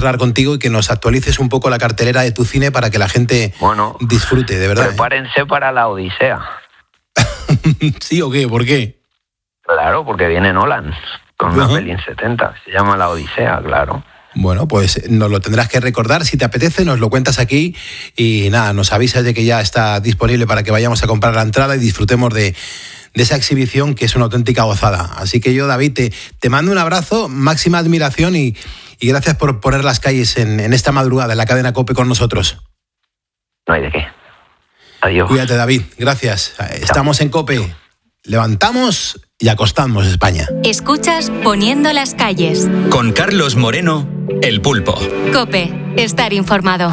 charlar contigo y que nos actualices un poco la cartelera de tu cine para que la gente disfrute, de verdad. Prepárense para la Odisea. ¿Sí o qué? ¿Por qué? Claro, porque viene Nolan con una peli en 70. Se llama La Odisea, claro. Bueno, pues nos lo tendrás que recordar. Si te apetece, nos lo cuentas aquí y nada, nos avisas de que ya está disponible para que vayamos a comprar la entrada y disfrutemos de esa exhibición que es una auténtica gozada. Así que yo, David, te mando un abrazo, máxima admiración y gracias por poner las calles en esta madrugada en la cadena COPE con nosotros. No hay de qué. Adiós. Cuídate, David. Gracias. Estamos en COPE. Levantamos y acostamos España. Escuchas Poniendo las calles. Con Carlos Moreno, El Pulpo. COPE. Estar informado.